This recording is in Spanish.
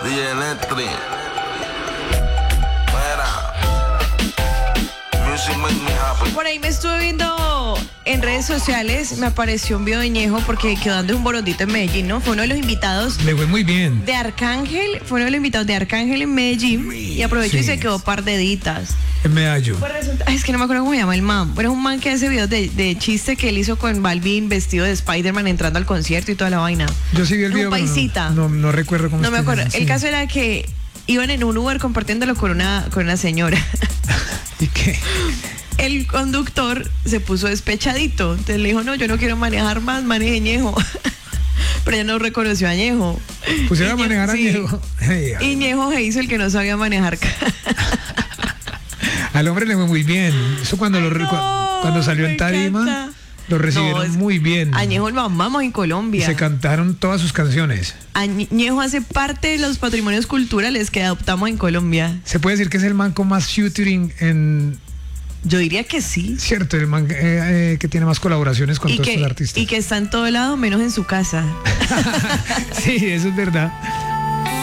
DJ Electric. Music make me happy. Por ahí me estuve viendo en redes sociales, me apareció un video de Ñejo porque quedó dando un borondito en Medellín, ¿no? Fue uno de los invitados Le fue muy bien. de Arcángel, fue uno de los invitados de Arcángel en Medellín y aprovechó y Sí. se quedó par de editas. En Medallo. Pues resulta, es que no me acuerdo cómo se llama el man, pero es un man que hace videos de chiste que él hizo con Balvin vestido de Spider-Man entrando al concierto y toda la vaina. Yo sí vi el Es un video. pero paisita. No recuerdo cómo No me es que acuerdo. se llama, El sí. caso era que iban en un Uber compartiéndolo con una señora. ¿Y qué? El conductor se puso despechadito. Entonces le dijo, no, yo no quiero manejar más, maneje Ñejo. Pero ella no reconoció a Ñejo. Pusieron a manejar a Sí. Ñejo. Ay, Y Ñejo se hizo el que no sabía manejar. al hombre le fue muy bien. Eso cuando, cuando salió me en tarima, encanta. lo recibieron No, es- muy bien. A Ñejo lo amamos en Y Colombia. se cantaron todas sus canciones. Ñejo hace parte de los patrimonios culturales que adoptamos en Colombia. Se puede decir que es el man con más featuring en... Yo diría que sí. Cierto, el man que tiene más colaboraciones con Y todos que, estos artistas. y que está en todo lado menos en su casa. Sí, eso es verdad.